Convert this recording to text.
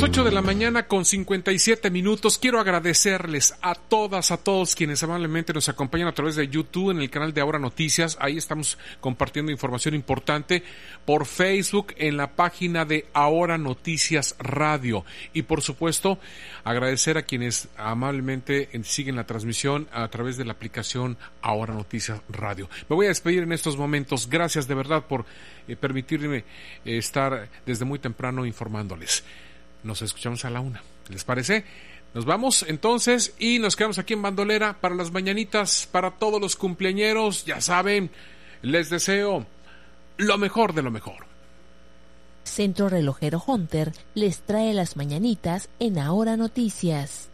las 8 de la mañana con 57 minutos. Quiero agradecerles a todas, a todos quienes amablemente nos acompañan a través de YouTube en el canal de Ahora Noticias. Ahí estamos compartiendo información importante. Por Facebook en la página de Ahora Noticias Radio. Y por supuesto, agradecer a quienes amablemente siguen la transmisión a través de la aplicación Ahora Noticias Radio. Me voy a despedir en estos momentos. Gracias de verdad por permitirme estar desde muy temprano informándoles. Nos escuchamos a la 1. ¿Les parece? Nos vamos entonces y nos quedamos aquí en Bandolera para las mañanitas, para todos los cumpleañeros. Ya saben, les deseo lo mejor de lo mejor. Centro Relojero Hunter les trae las mañanitas en Ahora Noticias.